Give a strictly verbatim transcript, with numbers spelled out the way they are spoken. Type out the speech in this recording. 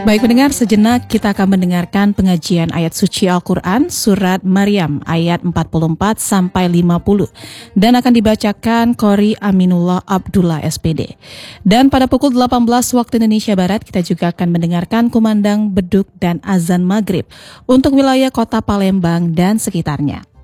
Baik pendengar, sejenak kita akan mendengarkan pengajian ayat suci Al-Quran surat Maryam ayat empat puluh empat sampai lima puluh dan akan dibacakan Qori Aminullah Abdullah S P D. Dan pada pukul delapan belas waktu Indonesia Barat kita juga akan mendengarkan kumandang beduk dan azan maghrib untuk wilayah kota Palembang dan sekitarnya.